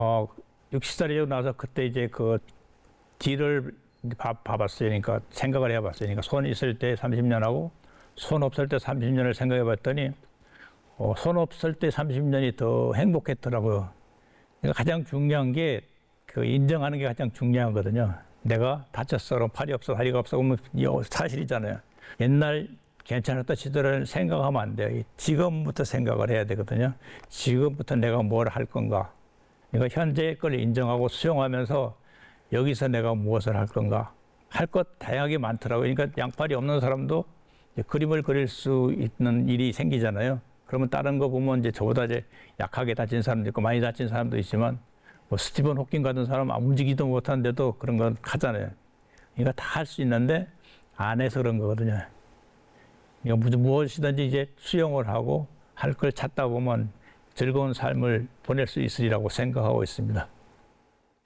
어, 60살이 되고 나서 그때 이제 그 뒤를 봐봤어요. 그러니까 생각을 해봤어요. 그러니까 손 있을 때 30년하고 손 없을 때 30년을 생각해 봤더니 손 없을 때 30년이 더 행복했더라고요. 그러니까 가장 중요한 게 그 인정하는 게 가장 중요하거든요. 내가 다쳤어, 그럼 팔이 없어, 다리가 없어, 그러면 사실이잖아요. 옛날 괜찮았던 시절을 생각하면 안 돼요. 지금부터 생각을 해야 되거든요. 지금부터 내가 뭘 할 건가. 그러니까 현재의 걸 인정하고 수용하면서 여기서 내가 무엇을 할 건가. 할 것 다양하게 많더라고요. 그러니까 양팔이 없는 사람도 그림을 그릴 수 있는 일이 생기잖아요. 그러면 다른 거 보면 이제 저보다 이제 약하게 다친 사람도 있고 많이 다친 사람도 있지만 뭐 스티븐 호킹 같은 사람 움직이도 못하는데도 그런 건 하잖아요. 그러니까 다 할 수 있는데 안 해서 그런 거거든요. 그러니까 무엇이든지 이제 수용을 하고 할 걸 찾다 보면 즐거운 삶을 보낼 수 있으리라고 생각하고 있습니다.